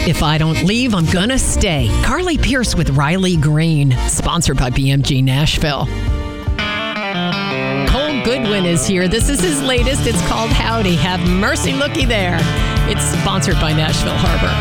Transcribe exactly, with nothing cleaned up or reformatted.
If I Don't Leave, I'm Gonna Stay. Carly Pierce with Riley Green. Sponsored by B M G Nashville. Cole Goodwin is here. This is his latest. It's called Howdy. Have mercy looky there. It's sponsored by Nashville Harbor.